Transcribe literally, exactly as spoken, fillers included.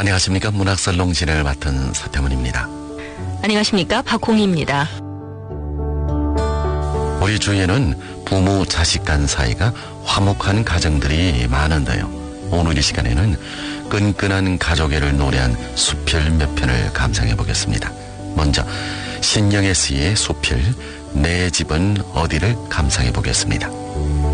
안녕하십니까. 문학살롱 진행을 맡은 서태문입니다. 안녕하십니까. 박홍희입니다. 우리 주위에는 부모 자식 간 사이가 화목한 가정들이 많은데요. 오늘 이 시간에는 끈끈한 가족애를 노래한 수필 몇 편을 감상해 보겠습니다. 먼저 신영애 씨의 수필 내 집은 어디를 감상해 보겠습니다.